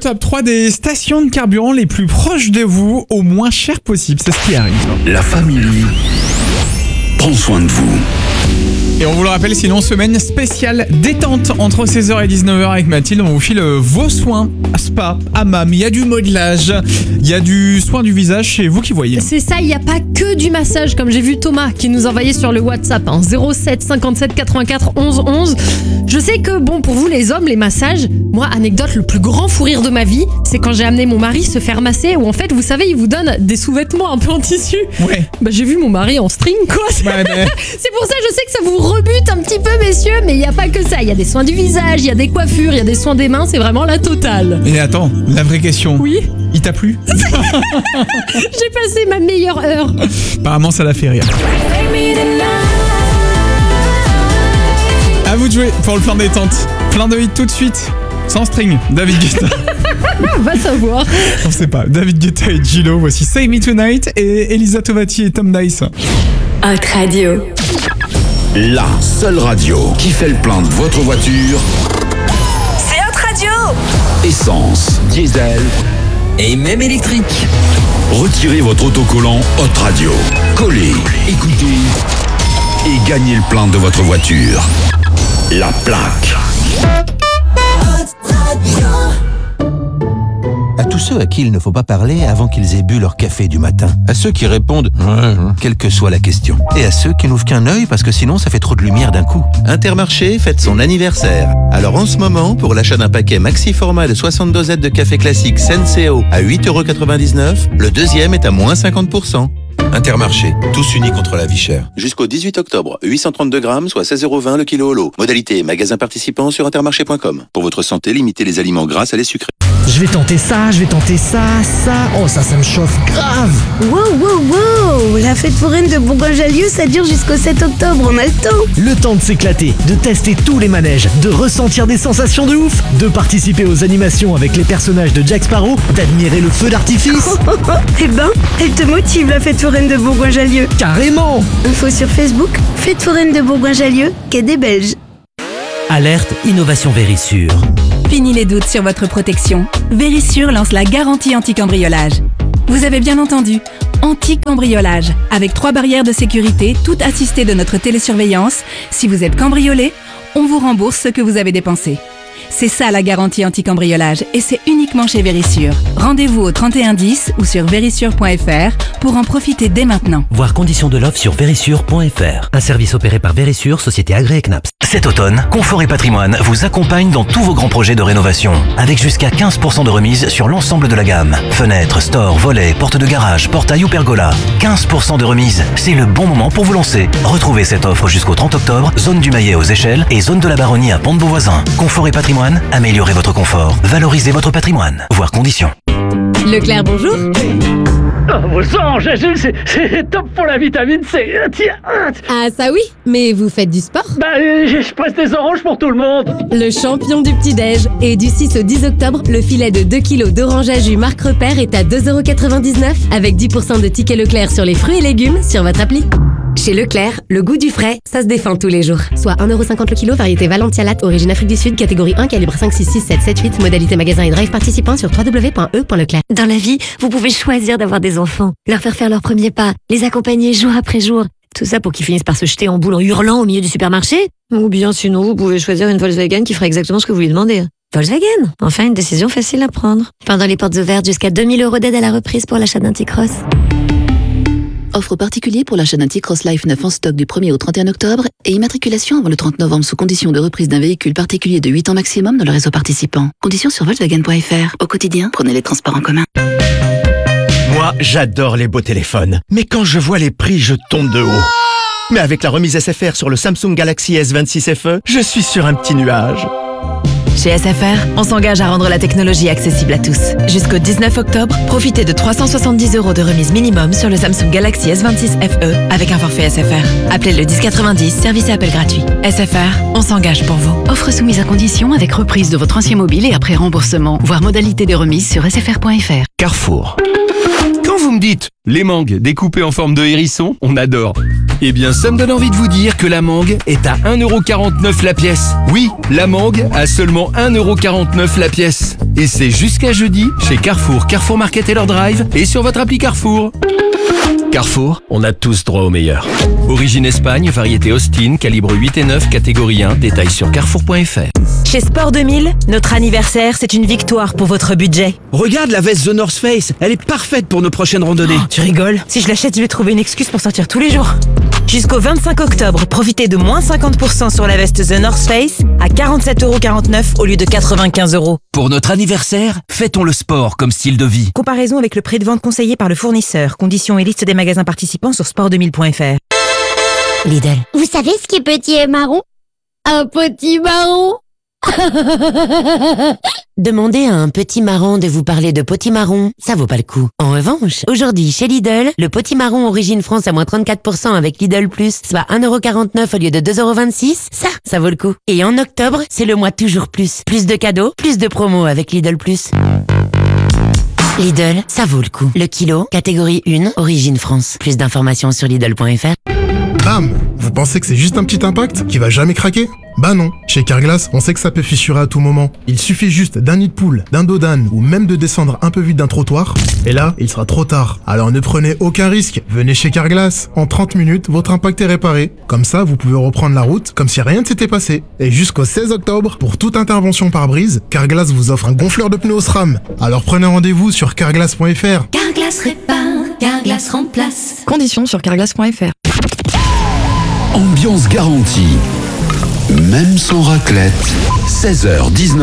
top 3 des stations de carburant les plus proches de vous, au moins cher possible. C'est ce qui arrive. La famille prend soin de vous. Et on vous le rappelle, sinon, semaine spéciale détente entre 16h et 19h avec Mathilde. On vous file vos soins à spa, hammam. Il y a du modelage, il y a du soin du visage. C'est vous qui voyez. C'est ça, il n'y a pas que du massage, comme j'ai vu Thomas qui nous envoyait sur le WhatsApp 07 57 84 11 11. Je sais que, bon, pour vous les hommes, les massages, moi, anecdote, le plus grand fou rire de ma vie, c'est quand j'ai amené mon mari se faire masser, où en fait, vous savez, il vous donne des sous-vêtements un peu en tissu. Ouais. Bah, j'ai vu mon mari en string, quoi. Ouais, mais... C'est pour ça, je sais que ça vous rebute un petit peu, messieurs, mais il n'y a pas que ça. Il y a des soins du visage, il y a des coiffures, il y a des soins des mains, c'est vraiment la totale. Et attends, la vraie question. Oui. Il t'a plu? J'ai passé ma meilleure heure. Apparemment, ça l'a fait rire. À vous de jouer pour le plan détente. Plein de hits tout de suite. Sans string, David Guetta. Va savoir. On sait pas. David Guetta et Gillo. Voici Save Me Tonight et Elisa Tovati et Tom Dice. Hot Radio. La seule radio qui fait le plein de votre voiture. C'est Hot Radio. Essence, diesel Et même électrique. Retirez votre autocollant Hot Radio. Collez, écoutez et gagnez le plein de votre voiture. La plaque. À tous ceux à qui il ne faut pas parler avant qu'ils aient bu leur café du matin. À ceux qui répondent « ouais », quelle que soit la question. Et à ceux qui n'ouvrent qu'un œil parce que sinon ça fait trop de lumière d'un coup. Intermarché fête son anniversaire. Alors en ce moment, pour l'achat d'un paquet maxi format de 60 dosettes de café classique Senseo à 8,99€, le deuxième est à moins 50%. Intermarché, tous unis contre la vie chère. Jusqu'au 18 octobre, 832 grammes, soit 16,20€ le kilo au lot. Modalité magasin participant sur intermarché.com. Pour votre santé, limitez les aliments gras à les sucrés. Je vais tenter ça, ça. Oh, ça me chauffe grave. Wow. La fête foraine de Bourgoin-Jallieu, ça dure jusqu'au 7 octobre, on a le temps. Le temps de s'éclater, de tester tous les manèges, de ressentir des sensations de ouf, de participer aux animations avec les personnages de Jack Sparrow, d'admirer le feu d'artifice. Eh ben, elle te motive la fête foraine de Bourgoin-Jallieu. Carrément. Info sur Facebook, fête foraine de Bourgoin-Jallieu, quai des Belges. Alerte Innovation Vérissure. Fini les doutes sur votre protection. Vérissure lance la garantie anti-cambriolage. Vous avez bien entendu, anti-cambriolage. Avec 3 barrières de sécurité, toutes assistées de notre télésurveillance. Si vous êtes cambriolé, on vous rembourse ce que vous avez dépensé. C'est ça la garantie anti-cambriolage et c'est uniquement chez Vérissure. Rendez-vous au 3110 ou sur vérissure.fr pour en profiter dès maintenant. Voir conditions de l'offre sur vérissure.fr. Un service opéré par Vérissure, société agréée CNAPS. Cet automne, Confort et Patrimoine vous accompagne dans tous vos grands projets de rénovation. Avec jusqu'à 15% de remise sur l'ensemble de la gamme. Fenêtres, stores, volets, portes de garage, portail ou pergola. 15% de remise, c'est le bon moment pour vous lancer. Retrouvez cette offre jusqu'au 30 octobre, zone du Maillet aux Échelles et zone de la Baronnie à Pont-de-Beauvoisin. Confort et Patrimoine, améliorez votre confort, valorisez votre patrimoine. Voir conditions. Leclerc, bonjour. Vos sang, c'est top pour la vitamine C. Tiens. Ah ça oui, mais vous faites du sport? Je presse des oranges pour tout le monde. Le champion du petit-déj. Et du 6 au 10 octobre, le filet de 2 kg d'orange à jus Marc Repère est à 2,99€ avec 10% de tickets Leclerc sur les fruits et légumes sur votre appli. Chez Leclerc, le goût du frais, ça se défend tous les jours. Soit 1,50€ le kilo, variété Valentia Latte, origine Afrique du Sud, catégorie 1, calibre 5, 6, 6, 7, 7, 8, modalité magasin et drive participant sur www.e.leclerc. Dans la vie, vous pouvez choisir d'avoir des enfants, leur faire leur premier pas, les accompagner jour après jour. Tout ça pour qu'ils finissent par se jeter en boule en hurlant au milieu du supermarché. Ou bien sinon, vous pouvez choisir une Volkswagen qui fera exactement ce que vous lui demandez. Volkswagen, enfin une décision facile à prendre. Pendant les portes ouvertes, jusqu'à 2000 € d'aide à la reprise pour l'achat d'un T-Cross. Offre particulier pour l'achat d'un T-Cross Life 9 en stock du 1er au 31 octobre et immatriculation avant le 30 novembre sous condition de reprise d'un véhicule particulier de 8 ans maximum dans le réseau participant. Conditions sur Volkswagen.fr. Au quotidien, prenez les transports en commun. Moi, j'adore les beaux téléphones. Mais quand je vois les prix, je tombe de haut. Mais avec la remise SFR sur le Samsung Galaxy S26 FE, je suis sur un petit nuage. Chez SFR, on s'engage à rendre la technologie accessible à tous. Jusqu'au 19 octobre, profitez de 370 € de remise minimum sur le Samsung Galaxy S26 FE avec un forfait SFR. Appelez le 1090, service et appel gratuit. SFR, on s'engage pour vous. Offre soumise à condition avec reprise de votre ancien mobile et après remboursement. Voir modalité des remises sur sfr.fr. Carrefour. Quand Quand vous me dites les mangues découpées en forme de hérisson, on adore. Eh bien, ça me donne envie de vous dire que la mangue est à 1,49€ la pièce. Oui, la mangue à seulement 1,49€ la pièce. Et c'est jusqu'à jeudi chez Carrefour, Carrefour Market et leur drive et sur votre appli Carrefour. Carrefour, on a tous droit au meilleur. Origine Espagne, variété Austin, calibre 8 et 9, catégorie 1, détail sur carrefour.fr. Chez Sport 2000, notre anniversaire, c'est une victoire pour votre budget. Regarde la veste The North Face, elle est parfaite pour nos prochaines randonnées. Oh, tu rigoles? Si je l'achète, je vais trouver une excuse pour sortir tous les jours. Jusqu'au 25 octobre, profitez de moins 50% sur la veste The North Face à 47,49€ au lieu de 95€. Pour notre anniversaire, fêtons le sport comme style de vie. Comparaison avec le prix de vente conseillé par le fournisseur. Conditions et liste des magasins participants sur sport2000.fr. Lidl. Vous savez ce qui est petit et marron? Un petit marron. Demandez à un petit marron de vous parler de potimarron, ça vaut pas le coup. En revanche, aujourd'hui chez Lidl, le potimarron Origine France à moins 34% avec Lidl Plus, soit 1,49€ au lieu de 2,26€, ça vaut le coup. Et en octobre, c'est le mois toujours plus. Plus de cadeaux, plus de promos avec Lidl Plus. Lidl, ça vaut le coup. Le kilo, catégorie 1, Origine France. Plus d'informations sur Lidl.fr. Bam! Vous pensez que c'est juste un petit impact qui va jamais craquer? Bah non. Chez Carglass, on sait que ça peut fissurer à tout moment. Il suffit juste d'un nid de poule, d'un dos d'âne ou même de descendre un peu vite d'un trottoir. Et là, il sera trop tard. Alors ne prenez aucun risque. Venez chez Carglass. En 30 minutes, votre impact est réparé. Comme ça, vous pouvez reprendre la route comme si rien ne s'était passé. Et jusqu'au 16 octobre, pour toute intervention par brise, Carglass vous offre un gonfleur de pneus SRAM. Alors prenez rendez-vous sur carglass.fr. Carglass répare, Carglass remplace. Conditions sur carglass.fr. Ambiance garantie. Même sans raclette. 16h, 19h.